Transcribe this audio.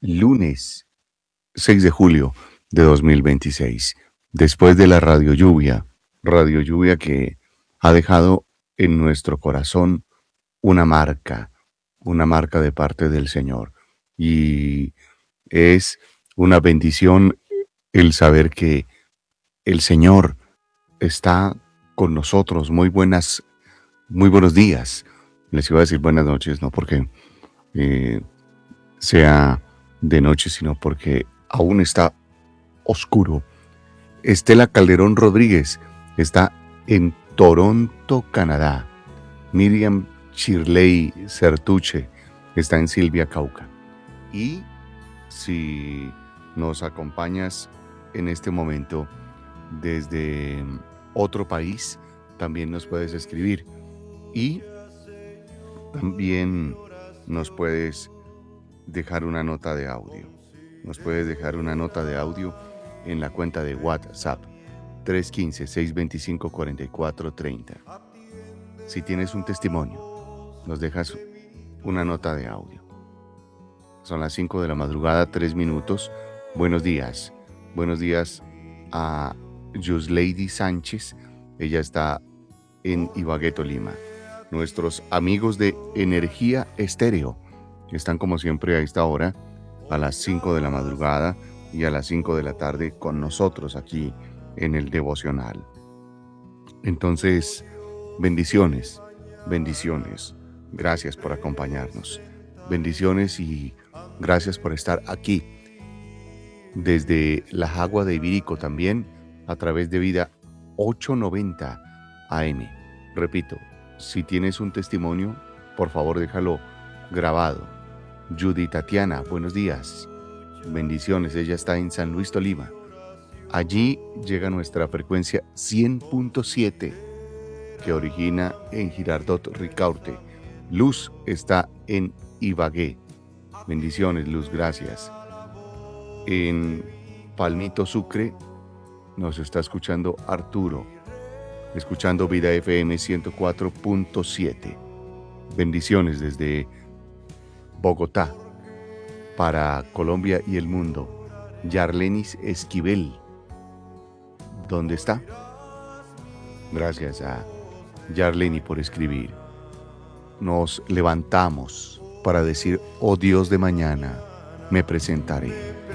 lunes 6 de julio de 2026, después de la radio lluvia que ha dejado en nuestro corazón una marca de parte del Señor. Y es una bendición el saber que el Señor está con nosotros. Muy buenos días. Les iba a decir buenas noches, no porque sea de noche, sino porque aún está oscuro. Estela Calderón Rodríguez está en Toronto, Canadá. Miriam Shirley Certuche está en Silvia, Cauca. Y si nos acompañas en este momento desde otro país, también nos puedes escribir. Y también nos puedes dejar una nota de audio. Nos puedes dejar una nota de audio en la cuenta de WhatsApp 315-625-4430. Si tienes un testimonio, nos dejas una nota de audio. Son las 5 de la madrugada, 3 minutos. Buenos días. Buenos días a Yuslady Sánchez. Ella está en Ibagué, Tolima. Nuestros amigos de Energía Estéreo están como siempre a esta hora, a las 5 de la madrugada y a las 5 de la tarde con nosotros aquí en el devocional. Entonces, bendiciones. Gracias por acompañarnos. Bendiciones y gracias por estar aquí. Desde La Jagua de Ibirico también, a través de Vida 890 AM. Repito, si tienes un testimonio, por favor déjalo grabado. Judy Tatiana, buenos días. Bendiciones, ella está en San Luis, Tolima. Allí llega nuestra frecuencia 100.7 que origina en Girardot, Ricaurte. Luz está en Ibagué. Bendiciones, Luz, gracias. En Palmito, Sucre, nos está escuchando Arturo, escuchando Vida FM 104.7. Bendiciones desde Bogotá, para Colombia y el mundo. Yarlenis Esquivel, ¿dónde está? Gracias a Yarleni por escribir. Nos levantamos para decir, oh Dios de mañana, me presentaré.